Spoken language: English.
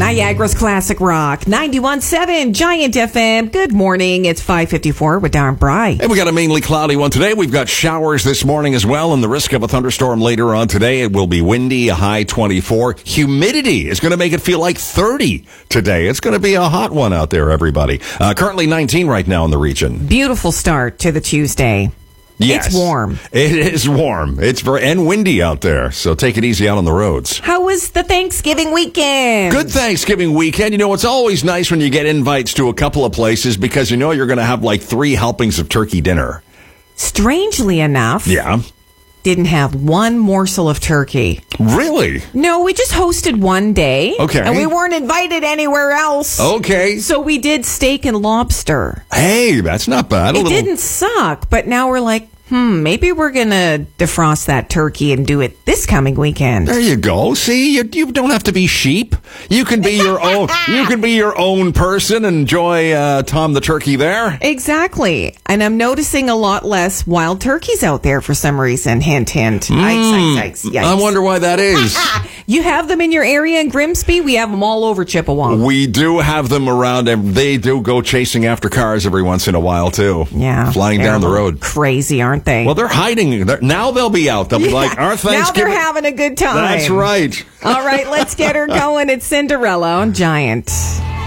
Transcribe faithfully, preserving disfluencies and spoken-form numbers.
Niagara's Classic Rock, ninety-one point seven Giant F M. Good morning. It's five fifty-four with Darren Bry. And we got a mainly cloudy one today. We've got showers this morning as well, and the risk of a thunderstorm later on today. It will be windy, a high twenty-four. Humidity is going to make it feel like thirty today. It's going to be a hot one out there, everybody. Uh, currently nineteen right now in the region. Beautiful start to the Tuesday. Yes. It's warm. It is warm. It's very and windy out there, so take it easy out on the roads. How was the Thanksgiving weekend? Good Thanksgiving weekend. You know, it's always nice when you get invites to a couple of places because you know you're going to have like three helpings of turkey dinner. Strangely enough, Yeah. didn't have one morsel of turkey. Really? No, we just hosted one day. Okay. And we weren't invited anywhere else. Okay. So we did steak and lobster. Hey, that's not bad. A It little... didn't suck, but now we're like, hmm, maybe we're going to defrost that turkey and do it this coming weekend. There you go. See, you, you don't have to be sheep. You can be your own. You can be your own person. Enjoy uh, Tom the turkey there. Exactly. And I'm noticing a lot less wild turkeys out there for some reason. Hint, hint. Mm, Yikes, yikes, yikes, yikes. I wonder why that is. You have them in your area in Grimsby? We have them all over Chippewa. We do have them around, and they do go chasing after cars every once in a while too. Yeah, flying down the road. Crazy, aren't they? Well, they're hiding. They're, now they'll be out. They'll be Yeah. like, our Now Thanksgiving. they're having a good time. That's right. All right, let's get her going. It's Cinderella on Giant.